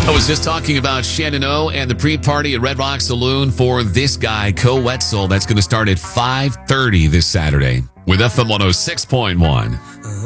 I was just talking about Shannon O and the pre-party at Red Rock Saloon for this guy, Co Wetzel. That's going to start at 5:30 this Saturday with FM 106.1.